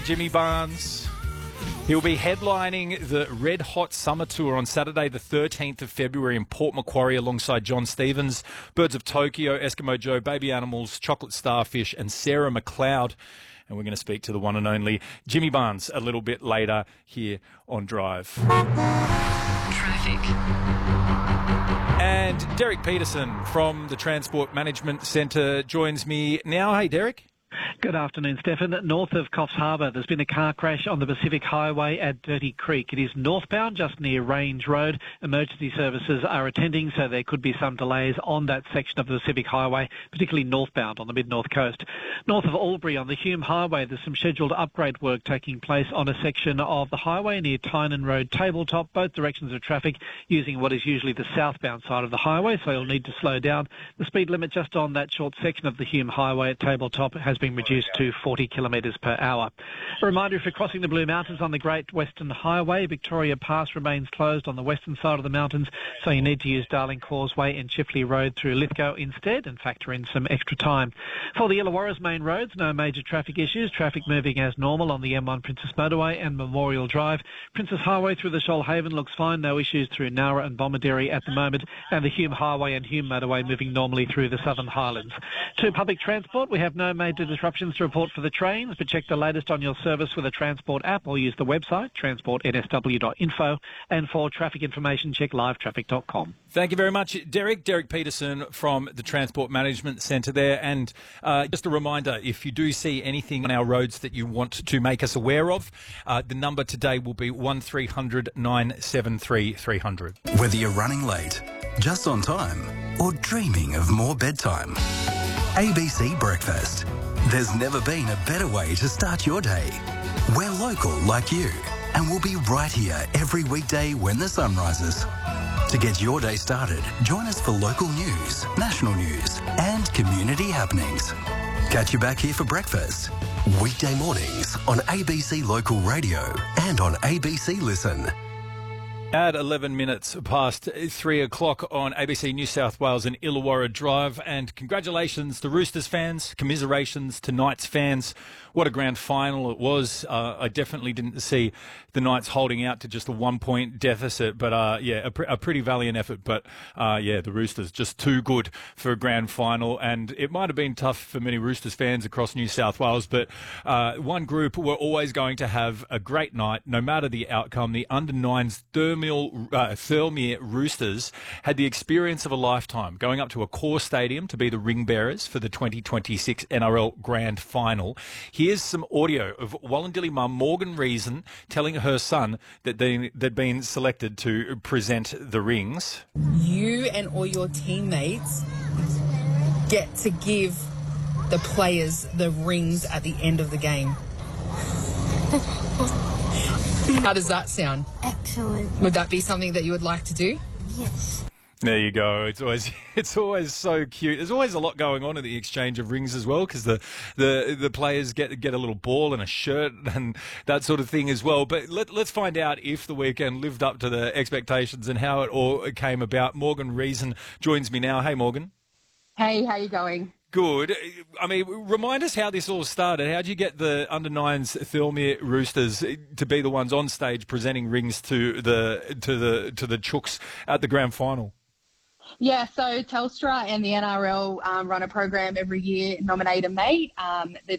Jimmy Barnes. He'll be headlining the Red Hot Summer Tour on Saturday the 13th of February in Port Macquarie alongside John Stevens, Birds of Tokyo, Eskimo Joe, Baby Animals, Chocolate Starfish and Sarah McLeod. And we're going to speak to the one and only Jimmy Barnes a little bit later here on Drive. Traffic. And Derek Peterson from the Transport Management Centre joins me now. Hey, Derek. Good afternoon, Stefan. North of Coffs Harbour, there's been a car crash on the Pacific Highway at Dirty Creek. It is northbound, just near Range Road. Emergency services are attending, so there could be some delays on that section of the Pacific Highway, particularly northbound on the mid-north coast. North of Albury on the Hume Highway, there's some scheduled upgrade work taking place on a section of the highway near Tynan Road Tabletop. Both directions of traffic using what is usually the southbound side of the highway, so you'll need to slow down. The speed limit just on that short section of the Hume Highway at Tabletop has been reduced to 40 kilometres per hour. A reminder, if you're crossing the Blue Mountains on the Great Western Highway, Victoria Pass remains closed on the western side of the mountains, so you need to use Darling Causeway and Chifley Road through Lithgow instead and factor in some extra time. For the Illawarra's main roads, no major traffic issues. Traffic moving as normal on the M1 Princess Motorway and Memorial Drive. Princess Highway through the Shoalhaven looks fine. No issues through Nowra and Bomaderry at the moment. And the Hume Highway and Hume Motorway moving normally through the Southern Highlands. To public transport, we have no major disruptions to report for the trains, but check the latest on your service with a Transport app or use the website transportnsw.info, and for traffic information check livetraffic.com. Thank you very much, Derek. Derek Peterson from the Transport Management Centre there. And just a reminder, if you do see anything on our roads that you want to make us aware of, the number today will be 1300 973 300. Whether you're running late, just on time, or dreaming of more bedtime, ABC Breakfast. There's never been a better way to start your day. We're local like you, and we'll be right here every weekday when the sun rises. To get your day started, join us for local news, national news, and community happenings. Catch you back here for breakfast. Weekday mornings on ABC Local Radio and on ABC Listen. At 11 minutes past 3 o'clock on ABC New South Wales and Illawarra Drive. And congratulations to Roosters fans, commiserations to Knights fans. What a grand final it was. I definitely didn't see the Knights holding out to just a 1-point deficit. But, a pretty valiant effort. But, the Roosters just too good for a grand final. And it might have been tough for many Roosters fans across New South Wales. But one group were always going to have a great night, no matter the outcome. The under-9s Thirlmere Roosters had the experience of a lifetime, going up to a core stadium to be the ring bearers for the 2026 NRL Grand Final. Here's some audio of Wallandilly mum Morgan Reason telling her son that they'd been selected to present the rings. You and all your teammates get to give the players the rings at the end of the game. How does that sound? Excellent. Would that be something that you would like to do? Yes. There you go. It's always so cute. There's always a lot going on in the exchange of rings as well, because the players get a little ball and a shirt and that sort of thing as well. But let's find out if the weekend lived up to the expectations and how it all came about. Morgan Reason joins me now. Hey, Morgan. Hey, how you going? Good. I mean, remind us how this all started. How did you get the under-9s Thirlmere Roosters to be the ones on stage presenting rings to the Chooks at the grand final? Yeah, so Telstra and the NRL run a program every year, Nominate a Mate. The